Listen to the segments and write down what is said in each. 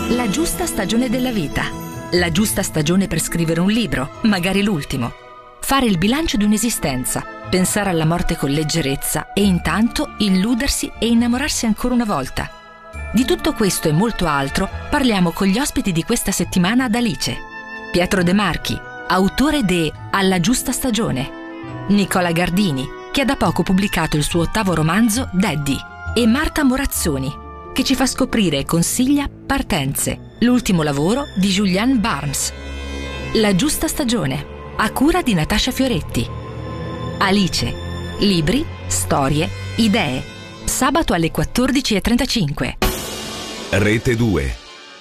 La giusta stagione della vita. La giusta stagione per scrivere un libro, magari l'ultimo. Fare il bilancio di un'esistenza, pensare alla morte con leggerezza e intanto illudersi e innamorarsi ancora una volta. Di tutto questo e molto altro parliamo con gli ospiti di questa settimana ad Alice. Pietro De Marchi, autore de Alla giusta stagione. Nicola Gardini, che ha da poco pubblicato il suo 8º romanzo Daddy. E Marta Morazzoni, che ci fa scoprire e consiglia Partenze, l'ultimo lavoro di Julianne Barnes. La giusta stagione, a cura di Natascia Fioretti. Alice, libri, storie, idee. Sabato alle 14:35. Rete 2.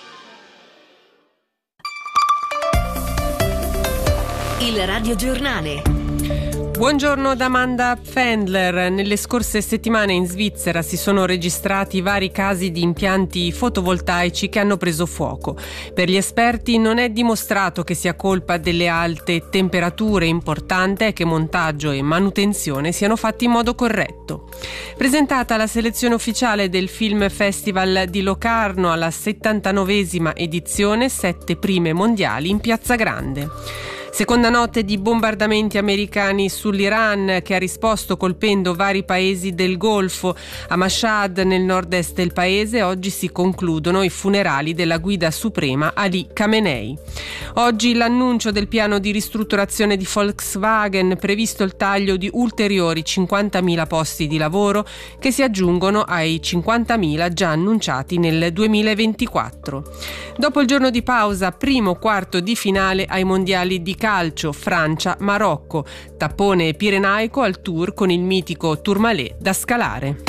Il radiogiornale. Buongiorno da Amanda Fendler. Nelle scorse settimane in Svizzera si sono registrati vari casi di impianti fotovoltaici che hanno preso fuoco. Per gli esperti non è dimostrato che sia colpa delle alte temperature, importante è che montaggio e manutenzione siano fatti in modo corretto. Presentata la selezione ufficiale del Film Festival di Locarno alla 79esima edizione, 7 prime mondiali in Piazza Grande. Seconda notte di bombardamenti americani sull'Iran, che ha risposto colpendo vari paesi del Golfo. A Mashhad, nel nord-est del paese, oggi si concludono i funerali della guida suprema Ali Khamenei. Oggi l'annuncio del piano di ristrutturazione di Volkswagen, previsto il taglio di ulteriori 50.000 posti di lavoro che si aggiungono ai 50.000 già annunciati nel 2024. Dopo il giorno di pausa, primo quarto di finale ai mondiali di calcio, Francia-Marocco, tappone pirenaico al Tour con il mitico Tourmalet da scalare.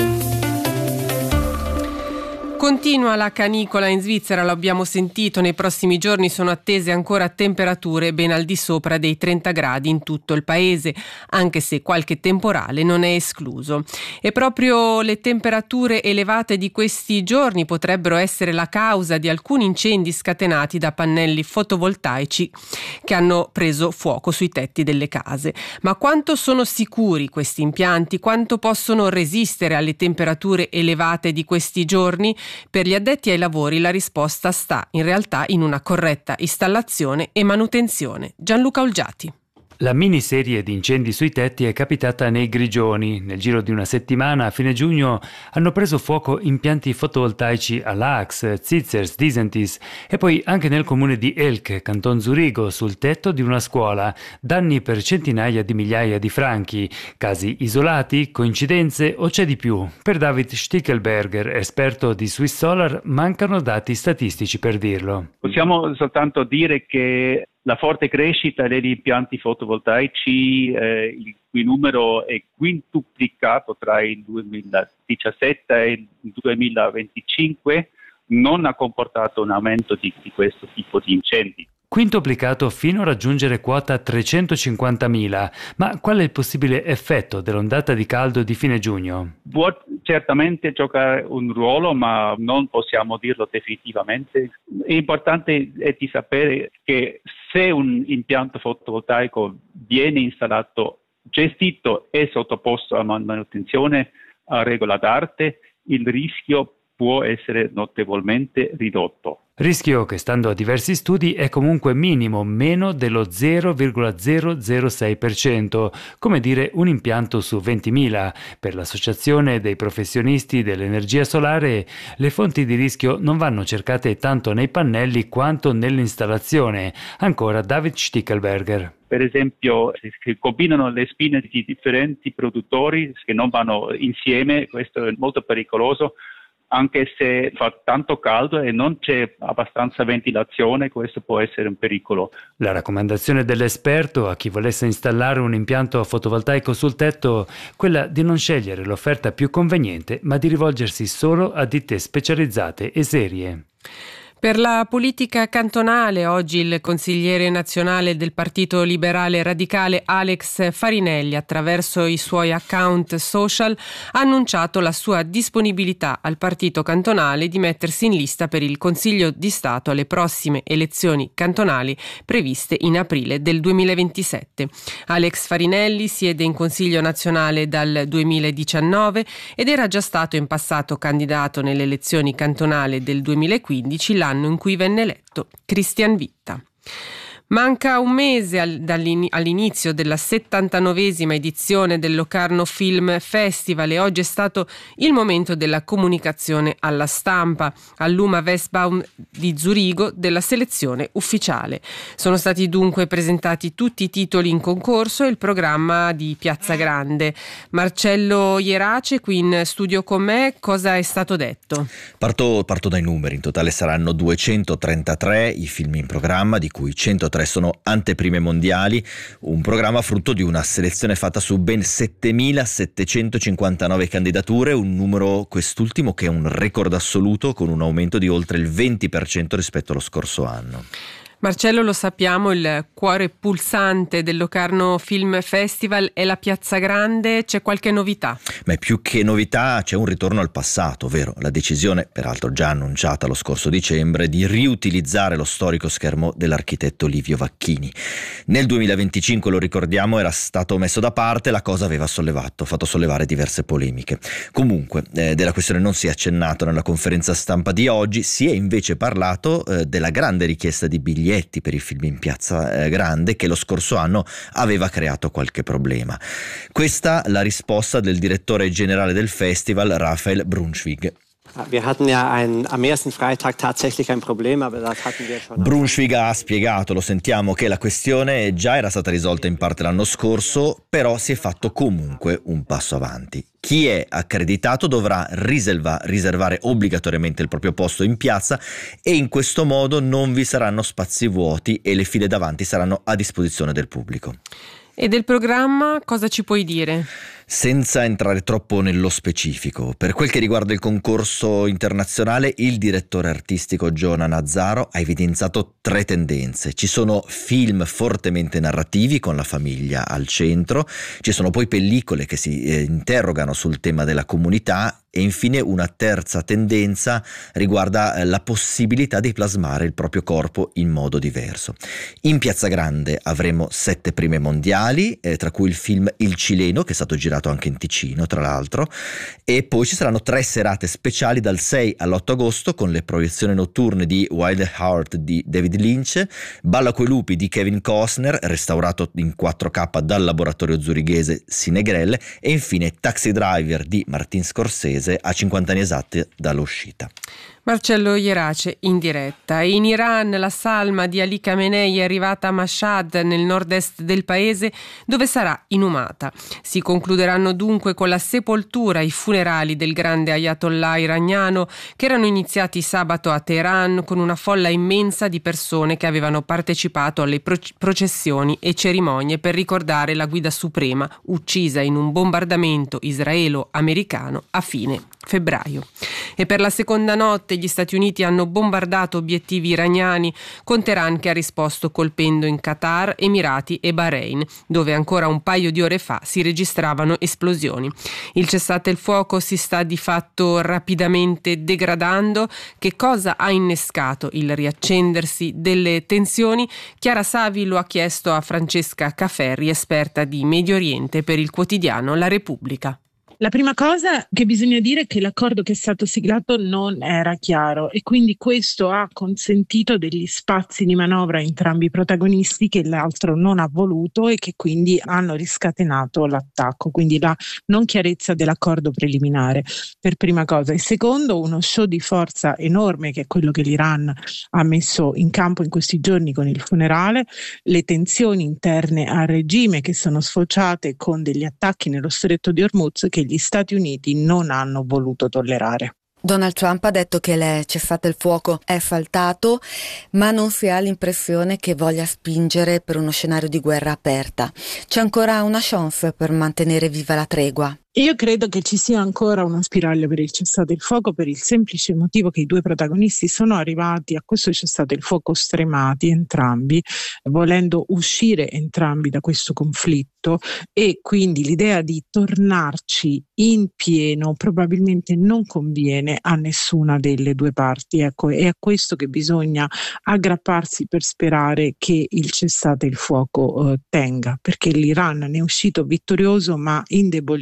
Continua la canicola in Svizzera, lo abbiamo sentito, nei prossimi giorni sono attese ancora temperature ben al di sopra dei 30 gradi in tutto il paese, anche se qualche temporale non è escluso. E proprio le temperature elevate di questi giorni potrebbero essere la causa di alcuni incendi scatenati da pannelli fotovoltaici che hanno preso fuoco sui tetti delle case. Ma quanto sono sicuri questi impianti? Quanto possono resistere alle temperature elevate di questi giorni? Per gli addetti ai lavori la risposta sta in realtà in una corretta installazione e manutenzione. Gianluca Olgiati. La miniserie di incendi sui tetti è capitata nei Grigioni. Nel giro di una settimana, a fine giugno, hanno preso fuoco impianti fotovoltaici a Laax, Zitzers, Disentis e poi anche nel comune di Elk, Canton Zurigo, sul tetto di una scuola. Danni per centinaia di migliaia di franchi. Casi isolati, coincidenze o c'è di più? Per David Stickelberger, esperto di Swiss Solar, mancano dati statistici per dirlo. Possiamo soltanto dire che la forte crescita degli impianti fotovoltaici, il cui numero è quintuplicato tra il 2017 e il 2025, non ha comportato un aumento di questo tipo di incendi. Quintuplicato fino a raggiungere quota 350.000. Ma qual è il possibile effetto dell'ondata di caldo di fine giugno? Può certamente giocare un ruolo, ma non possiamo dirlo definitivamente. È importante di sapere che se un impianto fotovoltaico viene installato, gestito e sottoposto a manutenzione a regola d'arte, il rischio può essere notevolmente ridotto. Rischio che, stando a diversi studi, è comunque minimo, meno dello 0,006%, come dire un impianto su 20.000. Per l'Associazione dei professionisti dell'energia solare, le fonti di rischio non vanno cercate tanto nei pannelli quanto nell'installazione. Ancora David Stickelberger. Per esempio, se combinano le spine di differenti produttori che non vanno insieme, questo è molto pericoloso. Anche se fa tanto caldo e non c'è abbastanza ventilazione, questo può essere un pericolo. La raccomandazione dell'esperto a chi volesse installare un impianto fotovoltaico sul tetto, quella di non scegliere l'offerta più conveniente, ma di rivolgersi solo a ditte specializzate e serie. Per la politica cantonale, oggi il consigliere nazionale del Partito Liberale Radicale Alex Farinelli, attraverso i suoi account social, ha annunciato la sua disponibilità al Partito cantonale di mettersi in lista per il Consiglio di Stato alle prossime elezioni cantonali previste in aprile del 2027. Alex Farinelli siede in Consiglio nazionale dal 2019 ed era già stato in passato candidato nelle elezioni cantonali del 2015, l'anno l'anno in cui venne eletto Christian Witta. Manca un mese all'inizio della 79esima edizione del Locarno Film Festival e oggi è stato il momento della comunicazione alla stampa all'Uma Westbaum di Zurigo della selezione ufficiale. Sono stati dunque presentati tutti i titoli in concorso e il programma di Piazza Grande. Marcello Ierace qui in studio con me, cosa è stato detto? Parto dai numeri, in totale saranno 233 i film in programma, di cui 103 sono anteprime mondiali, un programma frutto di una selezione fatta su ben 7.759 candidature, un numero quest'ultimo che è un record assoluto con un aumento di oltre il 20% rispetto allo scorso anno. Marcello, lo sappiamo, il cuore pulsante del Locarno Film Festival è la Piazza Grande, c'è qualche novità? Ma più che novità c'è un ritorno al passato, ovvero la decisione, peraltro già annunciata lo scorso dicembre, di riutilizzare lo storico schermo dell'architetto Livio Vacchini. Nel 2025, lo ricordiamo, era stato messo da parte, la cosa aveva fatto sollevare diverse polemiche. Comunque, della questione non si è accennato nella conferenza stampa di oggi, si è invece parlato della grande richiesta di biglietti per i film in Piazza Grande che lo scorso anno aveva creato qualche problema. Questa la risposta del direttore generale del festival, Raphael Brunschwig. Wir hatten ja am ersten Freitag tatsächlich ein Problem, aber das hatten wir schon. Brunschwig ha spiegato, lo sentiamo, che la questione già era stata risolta in parte l'anno scorso, però si è fatto comunque un passo avanti. Chi è accreditato dovrà riservare obbligatoriamente il proprio posto in piazza e in questo modo non vi saranno spazi vuoti e le file davanti saranno a disposizione del pubblico. E del programma cosa ci puoi dire? Senza entrare troppo nello specifico, per quel che riguarda il concorso internazionale, il direttore artistico Giona Nazzaro ha evidenziato 3 tendenze. Ci sono film fortemente narrativi con la famiglia al centro, ci sono poi pellicole che si interrogano sul tema della comunità e infine una terza tendenza riguarda la possibilità di plasmare il proprio corpo in modo diverso. In Piazza Grande avremo 7 prime mondiali, tra cui il film Il Cileno, che è stato girato anche in Ticino tra l'altro, e poi ci saranno 3 serate speciali dal 6 all'8 agosto con le proiezioni notturne di Wild Heart di David Lynch, Balla coi lupi di Kevin Costner, restaurato in 4K dal laboratorio zurighese Cinegrelle, e infine Taxi Driver di Martin Scorsese a 50 anni esatti dall'uscita. Marcello Ierace in diretta. In Iran la salma di Ali Khamenei è arrivata a Mashhad, nel nord-est del paese, dove sarà inumata. Si concluderanno dunque con la sepoltura e i funerali del grande ayatollah iraniano, che erano iniziati sabato a Teheran con una folla immensa di persone che avevano partecipato alle processioni e cerimonie per ricordare la guida suprema uccisa in un bombardamento israelo-americano a fine febbraio. E per la seconda notte gli Stati Uniti hanno bombardato obiettivi iraniani, con Teheran che ha risposto colpendo in Qatar, Emirati e Bahrain, dove ancora un paio di ore fa si registravano esplosioni. Il cessate il fuoco si sta di fatto rapidamente degradando. Che cosa ha innescato il riaccendersi delle tensioni? Chiara Savi lo ha chiesto a Francesca Caferri, esperta di Medio Oriente per il quotidiano La Repubblica. La prima cosa che bisogna dire è che l'accordo che è stato siglato non era chiaro e quindi questo ha consentito degli spazi di manovra a entrambi i protagonisti che l'altro non ha voluto e che quindi hanno riscatenato l'attacco, quindi la non chiarezza dell'accordo preliminare per prima cosa. E secondo, uno show di forza enorme che è quello che l'Iran ha messo in campo in questi giorni con il funerale, le tensioni interne al regime che sono sfociate con degli attacchi nello stretto di Hormuz che gli Stati Uniti non hanno voluto tollerare. Donald Trump ha detto che il cessate il fuoco è faltato, ma non si ha l'impressione che voglia spingere per uno scenario di guerra aperta. C'è ancora una chance per mantenere viva la tregua? Io credo che ci sia ancora una spirale per il cessate il fuoco per il semplice motivo che i due protagonisti sono arrivati a questo cessate il fuoco stremati entrambi, volendo uscire entrambi da questo conflitto e quindi l'idea di tornarci in pieno probabilmente non conviene a nessuna delle due parti. Ecco, è a questo che bisogna aggrapparsi per sperare che il cessate il fuoco tenga, perché l'Iran ne è uscito vittorioso ma indebolito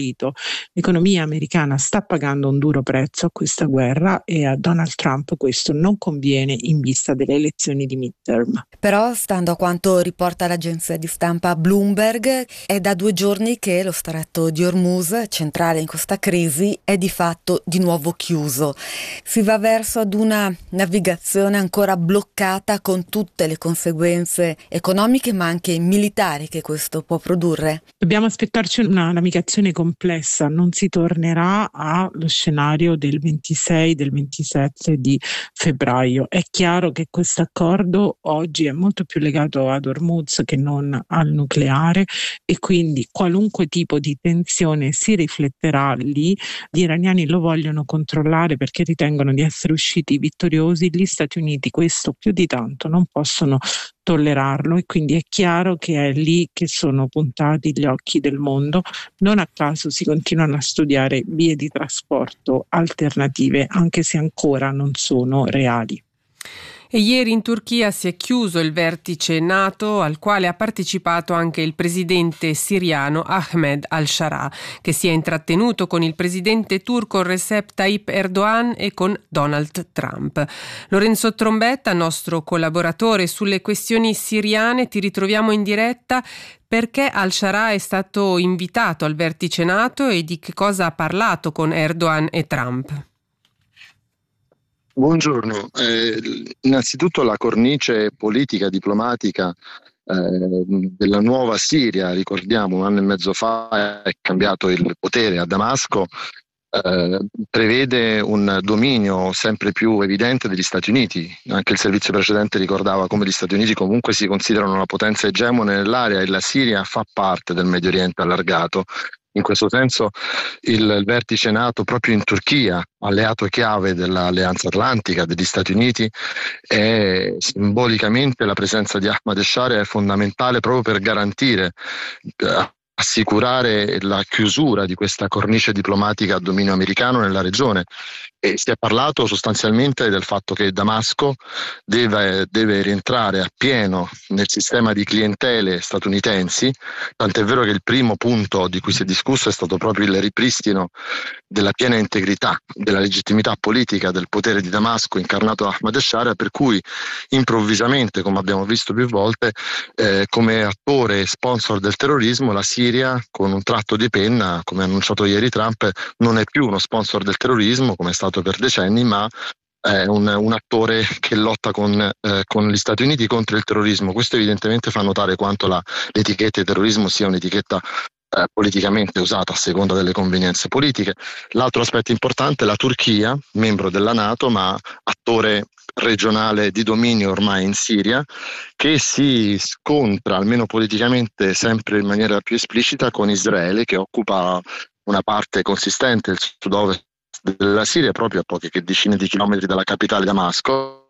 L'economia americana sta pagando un duro prezzo a questa guerra e a Donald Trump questo non conviene in vista delle elezioni di midterm. Però, stando a quanto riporta l'agenzia di stampa Bloomberg, è da 2 giorni che lo stretto di Hormuz, centrale in questa crisi, è di fatto di nuovo chiuso. Si va verso ad una navigazione ancora bloccata, con tutte le conseguenze economiche ma anche militari che questo può produrre. Dobbiamo aspettarci una navigazione complessa, non si tornerà allo scenario del 26, del 27 di febbraio. È chiaro che questo accordo oggi è molto più legato ad Hormuz che non al nucleare e quindi qualunque tipo di tensione si rifletterà lì. Gli iraniani lo vogliono controllare perché ritengono di essere usciti vittoriosi. Gli Stati Uniti questo più di tanto non possono tollerarlo e quindi è chiaro che è lì che sono puntati gli occhi del mondo. Non a caso si continuano a studiare vie di trasporto alternative, anche se ancora non sono reali. E ieri in Turchia si è chiuso il vertice NATO al quale ha partecipato anche il presidente siriano Ahmed al-Shara, che si è intrattenuto con il presidente turco Recep Tayyip Erdogan e con Donald Trump. Lorenzo Trombetta, nostro collaboratore sulle questioni siriane, ti ritroviamo in diretta. Perché al-Shara è stato invitato al vertice NATO e di che cosa ha parlato con Erdogan e Trump? Buongiorno, innanzitutto la cornice politica, diplomatica della nuova Siria, ricordiamo 1 anno e mezzo fa è cambiato il potere a Damasco, prevede un dominio sempre più evidente degli Stati Uniti. Anche il servizio precedente ricordava come gli Stati Uniti comunque si considerano una potenza egemone nell'area e la Siria fa parte del Medio Oriente allargato. In questo senso il vertice NATO proprio in Turchia, alleato chiave dell'Alleanza Atlantica degli Stati Uniti, è simbolicamente la presenza di Ahmad al-Shara è fondamentale proprio per garantire, assicurare la chiusura di questa cornice diplomatica a dominio americano nella regione. E si è parlato sostanzialmente del fatto che Damasco deve rientrare appieno nel sistema di clientele statunitensi, tant'è vero che il primo punto di cui si è discusso è stato proprio il ripristino della piena integrità, della legittimità politica del potere di Damasco incarnato da Ahmad al-Shara, per cui improvvisamente, come abbiamo visto più volte, come attore e sponsor del terrorismo, la Siria, con un tratto di penna, come ha annunciato ieri Trump, non è più uno sponsor del terrorismo come è stato per decenni, ma è un attore che lotta con gli Stati Uniti contro il terrorismo. Questo evidentemente fa notare quanto l'etichetta di terrorismo sia un'etichetta politicamente usata a seconda delle convenienze politiche. L'altro aspetto importante è la Turchia, membro della NATO ma attore regionale di dominio ormai in Siria, che si scontra almeno politicamente sempre in maniera più esplicita con Israele, che occupa una parte consistente del sud-ovest della Siria, proprio a poche decine di chilometri dalla capitale Damasco.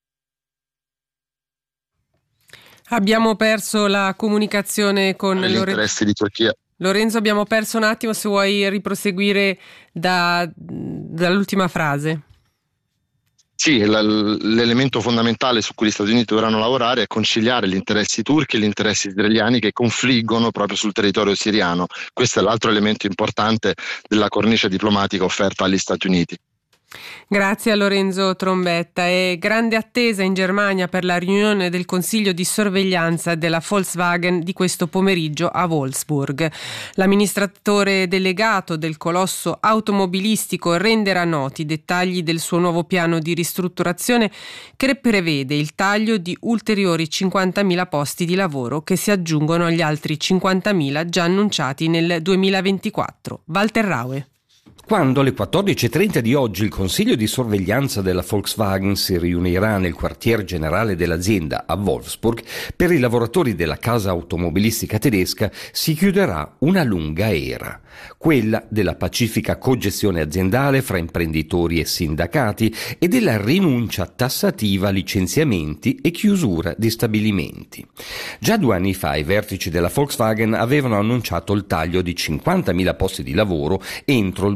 Abbiamo perso la comunicazione con gli interessi di Turchia. Lorenzo, abbiamo perso un attimo, se vuoi riproseguire dall'ultima frase. Sì, l'elemento fondamentale su cui gli Stati Uniti dovranno lavorare è conciliare gli interessi turchi e gli interessi israeliani che confliggono proprio sul territorio siriano. Questo è l'altro elemento importante della cornice diplomatica offerta agli Stati Uniti. Grazie a Lorenzo Trombetta. È grande attesa in Germania per la riunione del Consiglio di sorveglianza della Volkswagen di questo pomeriggio a Wolfsburg. L'amministratore delegato del colosso automobilistico renderà noti i dettagli del suo nuovo piano di ristrutturazione che prevede il taglio di ulteriori 50.000 posti di lavoro che si aggiungono agli altri 50.000 già annunciati nel 2024. Walter Raue. Quando alle 14.30 di oggi il Consiglio di sorveglianza della Volkswagen si riunirà nel quartier generale dell'azienda a Wolfsburg, per i lavoratori della casa automobilistica tedesca si chiuderà una lunga era, quella della pacifica cogestione aziendale fra imprenditori e sindacati e della rinuncia tassativa a licenziamenti e chiusura di stabilimenti. Già 2 anni fa i vertici della Volkswagen avevano annunciato il taglio di 50.000 posti di lavoro entro il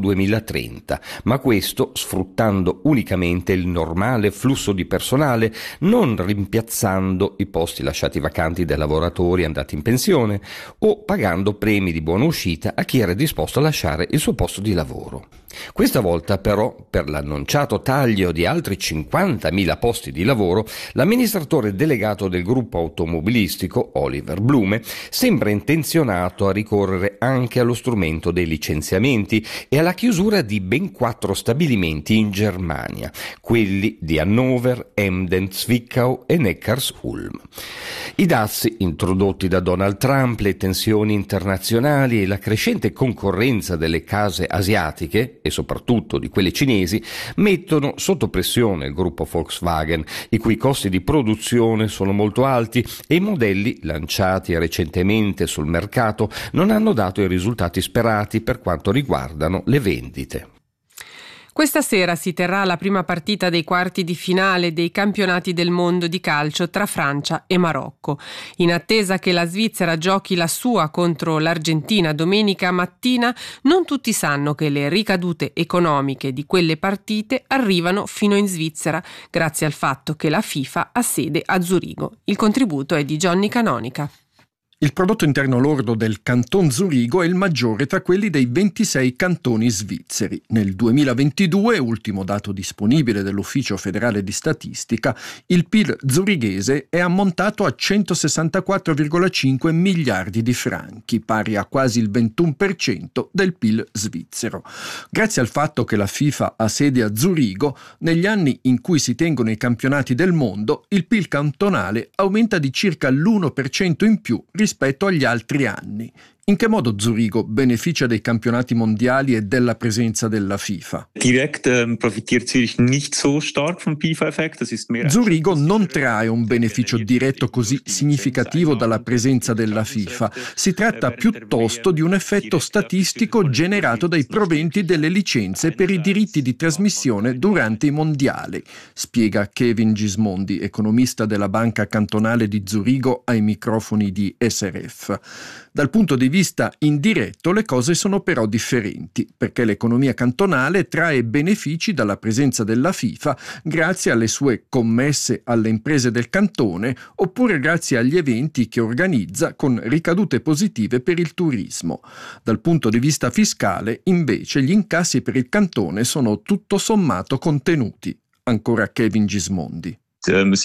2030, ma questo sfruttando unicamente il normale flusso di personale, non rimpiazzando i posti lasciati vacanti dai lavoratori andati in pensione o pagando premi di buona uscita a chi era disposto a lasciare il suo posto di lavoro. Questa volta però, per l'annunciato taglio di altri 50.000 posti di lavoro, l'amministratore delegato del gruppo automobilistico, Oliver Blume, sembra intenzionato a ricorrere anche allo strumento dei licenziamenti e alla chiusura di ben 4 stabilimenti in Germania, quelli di Hannover, Emden, Zwickau e Neckarsulm. I dazi introdotti da Donald Trump, le tensioni internazionali e la crescente concorrenza delle case asiatiche e soprattutto di quelle cinesi mettono sotto pressione il gruppo Volkswagen, i cui costi di produzione sono molto alti e i modelli lanciati recentemente sul mercato non hanno dato i risultati sperati per quanto riguardano le vendite. Questa sera si terrà la prima partita dei quarti di finale dei campionati del mondo di calcio tra Francia e Marocco. In attesa che la Svizzera giochi la sua contro l'Argentina domenica mattina, non tutti sanno che le ricadute economiche di quelle partite arrivano fino in Svizzera, grazie al fatto che la FIFA ha sede a Zurigo. Il contributo è di Johnny Canonica. Il prodotto interno lordo del Canton Zurigo è il maggiore tra quelli dei 26 cantoni svizzeri. Nel 2022, ultimo dato disponibile dell'Ufficio federale di statistica, il PIL zurighese è ammontato a 164,5 miliardi di franchi, pari a quasi il 21% del PIL svizzero. Grazie al fatto che la FIFA ha sede a Zurigo, negli anni in cui si tengono i campionati del mondo, il PIL cantonale aumenta di circa l'1% in più rispetto agli altri anni. In che modo Zurigo beneficia dei campionati mondiali e della presenza della FIFA? Profitiert Zürich nicht so stark vom FIFA-Effekt. Zurigo non trae un beneficio diretto così significativo dalla presenza della FIFA. Si tratta piuttosto di un effetto statistico generato dai proventi delle licenze per i diritti di trasmissione durante i mondiali, spiega Kevin Gismondi, economista della Banca Cantonale di Zurigo ai microfoni di SRF. Dal punto di vista indiretto le cose sono però differenti, perché l'economia cantonale trae benefici dalla presenza della FIFA grazie alle sue commesse alle imprese del cantone oppure grazie agli eventi che organizza con ricadute positive per il turismo. Dal punto di vista fiscale, invece, gli incassi per il cantone sono tutto sommato contenuti. Ancora Kevin Gismondi. Il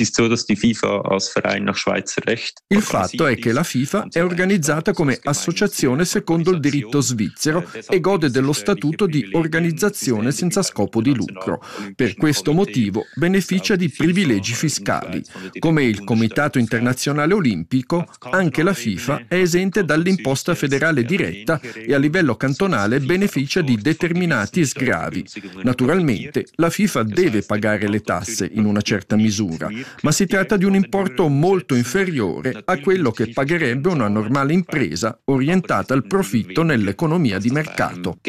fatto è che la FIFA è organizzata come associazione secondo il diritto svizzero e gode dello statuto di organizzazione senza scopo di lucro. Per questo motivo beneficia di privilegi fiscali. Come il Comitato Internazionale Olimpico, anche la FIFA è esente dall'imposta federale diretta e a livello cantonale beneficia di determinati sgravi. Naturalmente la FIFA deve pagare le tasse in una certa misura, ma si tratta di un importo molto inferiore a quello che pagherebbe una normale impresa orientata al profitto nell'economia di mercato.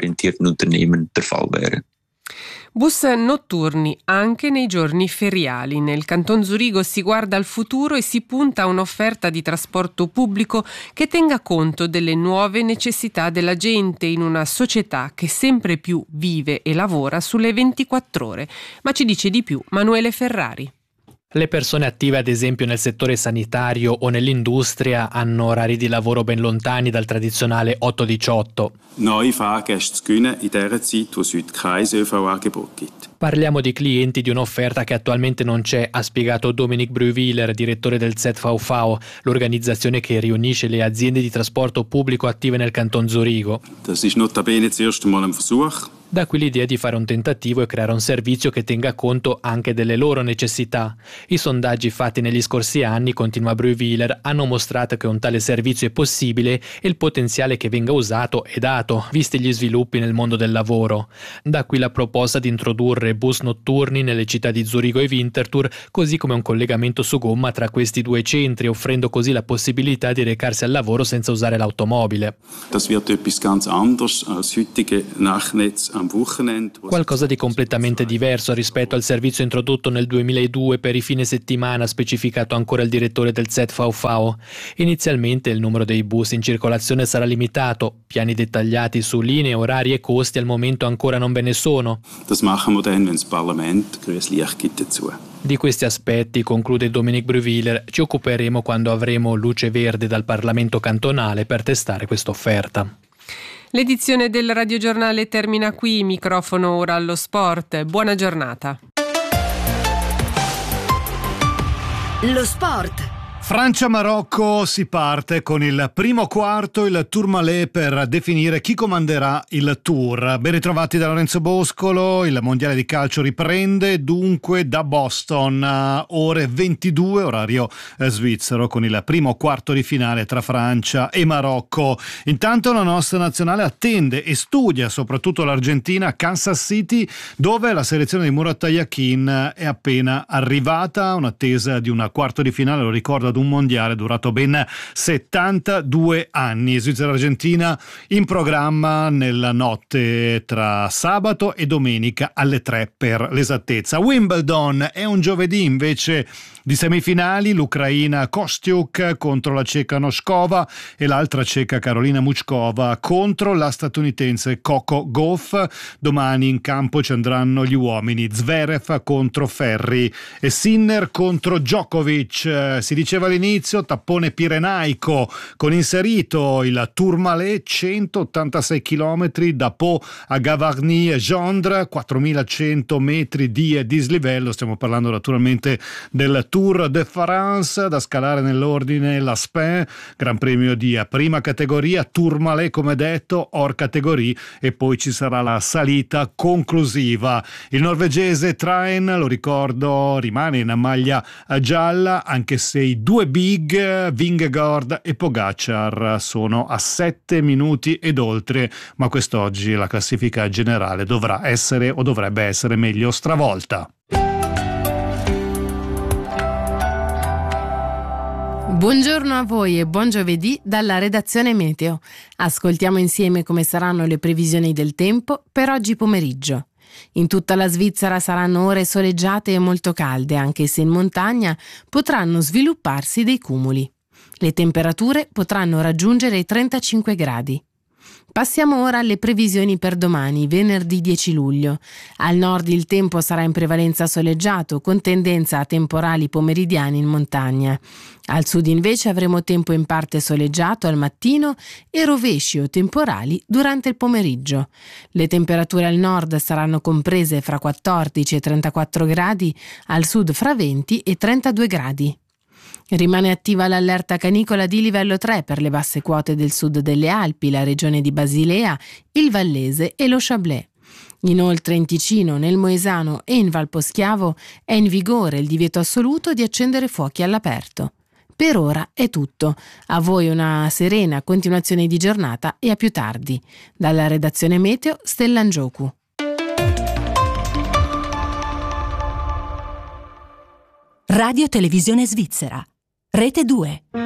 Bus notturni anche nei giorni feriali. Nel Canton Zurigo si guarda al futuro e si punta a un'offerta di trasporto pubblico che tenga conto delle nuove necessità della gente in una società che sempre più vive e lavora sulle 24 ore. Ma ci dice di più Manuele Ferrari. Le persone attive ad esempio nel settore sanitario o nell'industria hanno orari di lavoro ben lontani dal tradizionale 8-18. Neue Fahrgäste zu gewinnen in dieser Zeit, wo es heute kein ÖV-Angebot gibt. Parliamo di clienti di un'offerta che attualmente non c'è, ha spiegato Dominic Brühwiler, direttore del ZVV, l'organizzazione che riunisce le aziende di trasporto pubblico attive nel Canton Zurigo. Das ist notabene zuerst einmal ein Versuch. Da qui l'idea di fare un tentativo e creare un servizio che tenga conto anche delle loro necessità. I sondaggi fatti negli scorsi anni, continua Brühwiler, hanno mostrato che un tale servizio è possibile e il potenziale che venga usato è dato, visti gli sviluppi nel mondo del lavoro. Da qui la proposta di introdurre bus notturni nelle città di Zurigo e Winterthur, così come un collegamento su gomma tra questi due centri, offrendo così la possibilità di recarsi al lavoro senza usare l'automobile. Das wird etwas ganz anderes als heutige Nachnetz am Qualcosa di completamente diverso rispetto al servizio introdotto nel 2002 per i fine settimana, specificato ancora il direttore del ZVV. Inizialmente il numero dei bus in circolazione sarà limitato, piani dettagliati su linee, orari e costi al momento ancora non ve ne sono. Das machen wir dann, wenn das Parlament grünes Licht gibt dazu. Di questi aspetti, conclude Dominique Brühwiler, ci occuperemo quando avremo luce verde dal Parlamento cantonale per testare questa offerta. L'edizione del radiogiornale termina qui, microfono ora allo sport. Buona giornata. Lo sport. Francia-Marocco si parte con il primo quarto, il Tourmalet per definire chi comanderà il Tour. Ben ritrovati da Lorenzo Boscolo, il mondiale di calcio riprende dunque da Boston, ore 22, orario svizzero, con il primo quarto di finale tra Francia e Marocco. Intanto la nostra nazionale attende e studia soprattutto l'Argentina a Kansas City, dove la selezione di Murat Yakin è appena arrivata, un'attesa di un quarto di finale, lo ricordo, ad un mondiale durato ben 72 anni. Svizzera-Argentina in programma nella notte tra sabato e domenica alle 3 per l'esattezza. Wimbledon è un giovedì invece di semifinali, l'Ucraina Kostyuk contro la ceca Noskova e l'altra ceca Karolina Muchkova contro la statunitense Coco Gauff. Domani in campo ci andranno gli uomini, Zverev contro Ferri e Sinner contro Djokovic. Si diceva all'inizio tappone pirenaico con inserito il Tourmalet, 186 km da Pau a Gavarnie-Gendre, 4100 metri di dislivello. Stiamo parlando naturalmente del Tour de France, da scalare nell'ordine l'Aspin, Gran Premio di prima categoria, Tourmalet come detto, hors categorie, e poi ci sarà la salita conclusiva. Il norvegese Traen, lo ricordo, rimane in maglia gialla, anche se i due big, Vingegaard e Pogacar, sono a 7 minuti ed oltre, ma quest'oggi la classifica generale dovrà essere o dovrebbe essere meglio stravolta. Buongiorno a voi e buon giovedì dalla redazione Meteo. Ascoltiamo insieme come saranno le previsioni del tempo per oggi pomeriggio. In tutta la Svizzera saranno ore soleggiate e molto calde, anche se in montagna potranno svilupparsi dei cumuli. Le temperature potranno raggiungere i 35 gradi. Passiamo ora alle previsioni per domani, venerdì 10 luglio. Al nord il tempo sarà in prevalenza soleggiato, con tendenza a temporali pomeridiani in montagna. Al sud invece avremo tempo in parte soleggiato al mattino e rovesci o temporali durante il pomeriggio. Le temperature al nord saranno comprese fra 14 e 34 gradi, al sud fra 20 e 32 gradi. Rimane attiva l'allerta canicola di livello 3 per le basse quote del sud delle Alpi, la regione di Basilea, il Vallese e lo Chablais. Inoltre in Ticino, nel Moesano e in Valposchiavo è in vigore il divieto assoluto di accendere fuochi all'aperto. Per ora è tutto. A voi una serena continuazione di giornata e a più tardi. Dalla redazione Meteo, Stella Ngioku. Radio Televisione Svizzera. Rete 2.